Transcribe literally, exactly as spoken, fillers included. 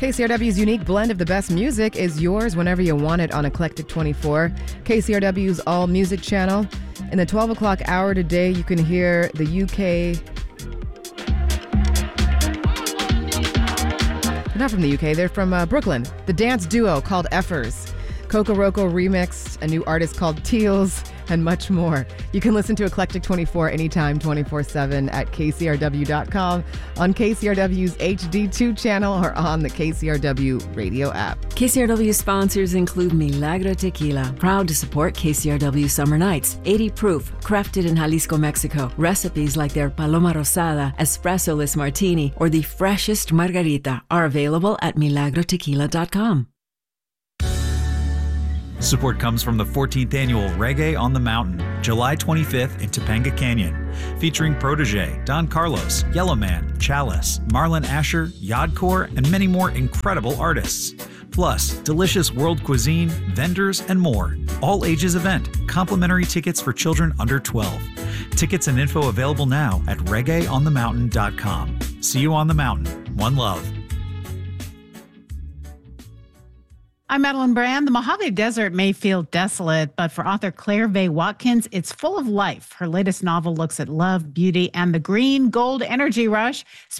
K C R W's unique blend of the best music is yours whenever you want it on Eclectic twenty-four, K C R W's all music channel. In the twelve o'clock hour today, you can hear the U K... They're not from the U K, they're from uh, Brooklyn. The dance duo called Effers. Coco Roco remixed, a new artist called Teals, and much more. You can listen to Eclectic twenty-four anytime, twenty-four seven at K C R W dot com, on K C R W's H D two channel, or on the K C R W radio app. K C R W sponsors include Milagro Tequila, proud to support K C R W Summer Nights. eighty proof, crafted in Jalisco, Mexico. Recipes like their Paloma Rosada, Espresso-less Martini, or the freshest Margarita are available at milagro tequila dot com. Support comes from the fourteenth Annual Reggae on the Mountain, July twenty-fifth in Topanga Canyon, featuring Protege, Don Carlos, Yellowman, Chalice, Marlon Asher, Yodcore, and many more incredible artists. Plus, delicious world cuisine, vendors, and more. All ages event. Complimentary tickets for children under twelve. Tickets and info available now at reggae on the mountain dot com. See you on the mountain. One love. I'm Madeline Brand. The Mojave Desert may feel desolate, but for author Claire Vaye Watkins, it's full of life. Her latest novel looks at love, beauty, and the green gold energy rush.